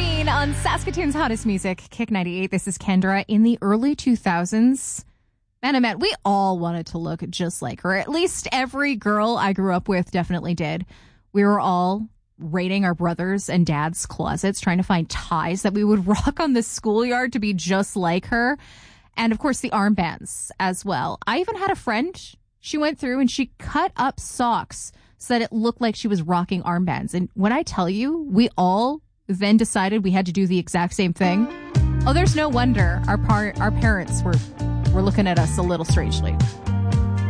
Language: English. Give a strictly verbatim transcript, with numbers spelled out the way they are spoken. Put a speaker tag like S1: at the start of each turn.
S1: Levine on Saskatoon's hottest music, Kick ninety-eight. This is Kendra. In the early two thousands, man, I mean, we all wanted to look just like her. At least every girl I grew up with definitely did. We were all raiding our brothers' and dad's closets, trying to find ties that we would rock on the schoolyard to be just like her. And, of course, the armbands as well. I even had a friend, she went through and she cut up socks so that it looked like she was rocking armbands. And when I tell you, we all then decided we had to do the exact same thing. Oh, there's no wonder our par- our parents were, were looking at us a little strangely.